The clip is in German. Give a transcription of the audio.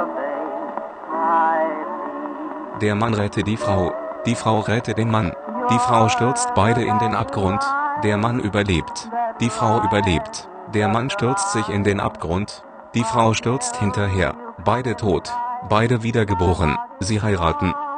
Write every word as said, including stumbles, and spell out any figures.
Der Mann rettet die Frau. Die Frau rettet den Mann. Die Frau stürzt beide in den Abgrund. Der Mann überlebt. Die Frau überlebt. Der Mann stürzt sich in den Abgrund. Die Frau stürzt hinterher. Beide tot. Beide wiedergeboren. Sie heiraten.